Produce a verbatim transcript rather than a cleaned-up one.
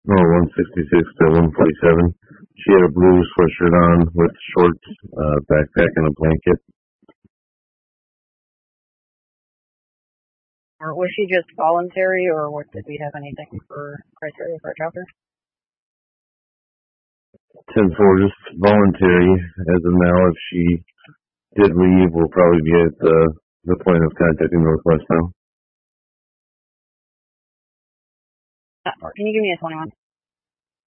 No, one sixty-six to one forty-seven. She had a blue sweatshirt on with shorts, uh, backpack, and a blanket. Or was she just voluntary, or what, did we have anything for criteria for a chopper? ten four, just voluntary. As of now, if she did leave, we'll probably be at the, the point of contacting Northwest now. Uh, Can you give me a twenty-one?